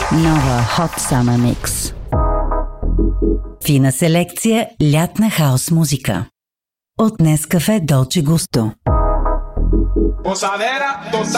Нова Hot Summer Mix. Фина селекция лятна хаос музика. От Нескафе Долче Густо. Posadera total.